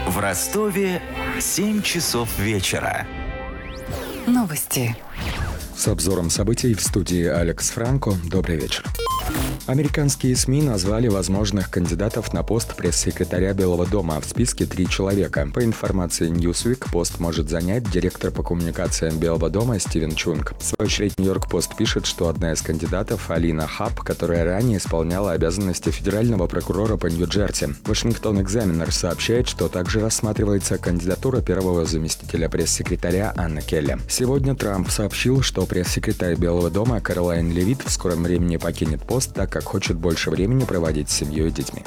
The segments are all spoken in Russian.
В Ростове 7 часов вечера. Новости. С обзором событий в студии Алекс Франко. Добрый вечер. Американские СМИ назвали возможных кандидатов на пост пресс-секретаря Белого дома. В списке 3 человека. По информации Newsweek, пост может занять директор по коммуникациям Белого дома Стивен Чунг. В свою очередь, Нью-Йорк Пост пишет, что одна из кандидатов, Алина Хабб, которая ранее исполняла обязанности федерального прокурора по Нью-Джерси. Вашингтон Экзаменер сообщает, что также рассматривается кандидатура первого заместителя пресс-секретаря Анны Келли. Сегодня Трамп сообщил, что пресс-секретарь Белого дома Каролайн Левит в скором времени покинет пост, так как хочет больше времени проводить с семьей и детьми.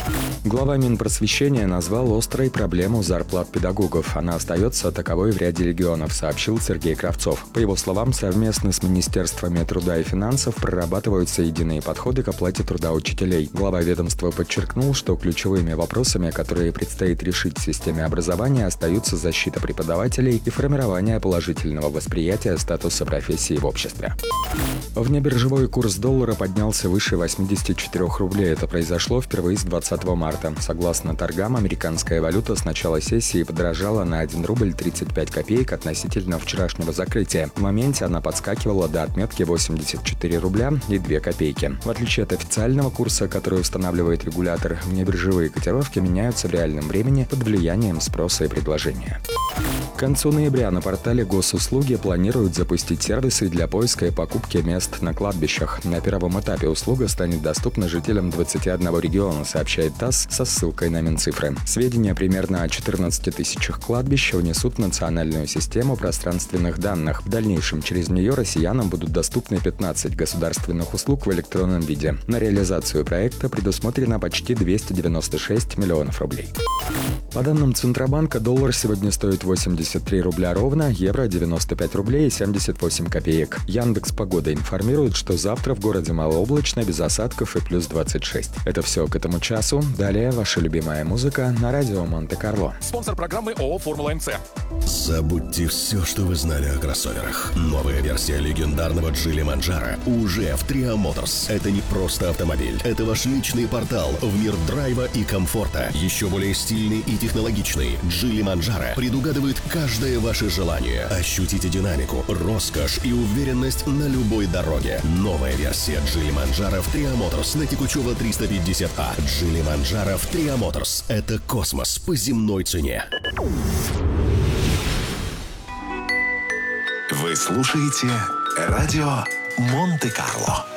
Глава Минпросвещения назвал острой проблему зарплат педагогов. Она остается таковой в ряде регионов, сообщил Сергей Кравцов. По его словам, совместно с Министерствами труда и финансов прорабатываются единые подходы к оплате труда учителей. Глава ведомства подчеркнул, что ключевыми вопросами, которые предстоит решить в системе образования, остаются защита преподавателей и формирование положительного восприятия статуса профессии в обществе. Внебиржевой курс доллара поднялся выше 84 рублей. Это произошло впервые с 20 марта. Согласно торгам, американская валюта с начала сессии подорожала на 1 рубль 35 копеек относительно вчерашнего закрытия. В моменте она подскакивала до отметки 84 рубля и 2 копейки. В отличие от официального курса, который устанавливает регулятор, внебиржевые котировки меняются в реальном времени под влиянием спроса и предложения. К концу ноября на портале Госуслуги планируют запустить сервисы для поиска и покупки мест на кладбищах. На первом этапе услуга станет доступна жителям 21 региона, сообщает ТАСС со ссылкой на Минцифры. Сведения примерно о 14 тысячах кладбищ внесут в национальную систему пространственных данных. В дальнейшем через нее россиянам будут доступны 15 государственных услуг в электронном виде. На реализацию проекта предусмотрено почти 296 миллионов рублей. По данным Центробанка, доллар сегодня стоит 83 рубля ровно, евро 95 рублей и 78 копеек. Яндекс.Погода информирует, что завтра в городе малооблачно, без осадков и плюс 26. Это все к этому часу. Далее ваша любимая музыка на радио Монте-Карло. Спонсор программы ООО «Формула МЦ». Забудьте все, что вы знали о кроссоверах. Новая версия легендарного Geely Manjaro уже в Tria Motors. Это не просто автомобиль. Это ваш личный портал в мир драйва и комфорта. Еще более стильный и технологичный. Geely Manjaro предугадывает каждое ваше желание. Ощутите динамику, роскошь и уверенность на любой дороге. Новая версия Geely Manjaro в Tria Motors на Текучева 350А. Geely Manjaro в Tria Motors. Это космос по земной цене. Вы слушаете радио Монте-Карло.